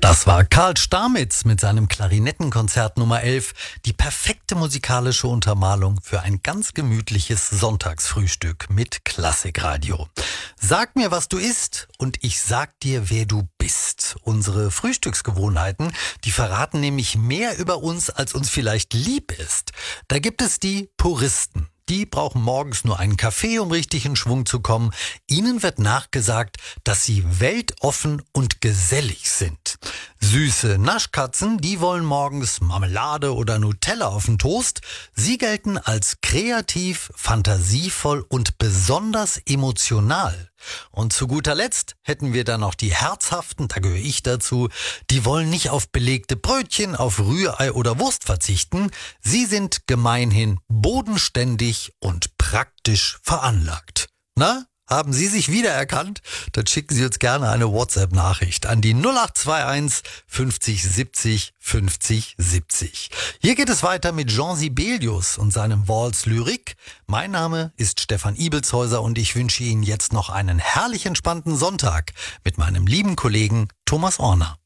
Das war Karl Stamitz mit seinem Klarinettenkonzert Nummer 11, die perfekte musikalische Untermalung für ein ganz gemütliches Sonntagsfrühstück mit Klassikradio. Sag mir, was du isst und ich sag dir, wer du bist. Unsere Frühstücksgewohnheiten, die verraten nämlich mehr über uns, als uns vielleicht lieb ist. Da gibt es die Puristen. Die brauchen morgens nur einen Kaffee, um richtig in Schwung zu kommen. Ihnen wird nachgesagt, dass sie weltoffen und gesellig sind. Süße Naschkatzen, die wollen morgens Marmelade oder Nutella auf den Toast. Sie gelten als kreativ, fantasievoll und besonders emotional. Und zu guter Letzt hätten wir dann noch die Herzhaften, da gehöre ich dazu, die wollen nicht auf belegte Brötchen, auf Rührei oder Wurst verzichten. Sie sind gemeinhin bodenständig und praktisch veranlagt. Na, haben Sie sich wiedererkannt? Dann schicken Sie uns gerne eine WhatsApp-Nachricht an die 0821 50 70 50 70. Hier geht es weiter mit Jean Sibelius und seinem Waltz Lyrik. Mein Name ist Stefan Ibelshäuser und ich wünsche Ihnen jetzt noch einen herrlich entspannten Sonntag mit meinem lieben Kollegen Thomas Orner.